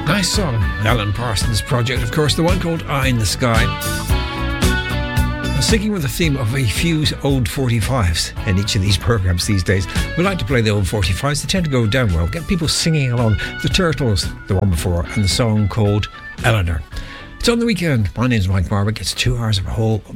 Nice song. Alan Parsons' project, of course, the one called Eye in the Sky. Sticking with the theme of a few old 45s in each of these programmes these days, we like to play the old 45s. They tend to go down well, get people singing along. The Turtles, the one before, and the song called Eleanor. It's on the weekend. My name's Mike Barwick. It's 2 hours of a whole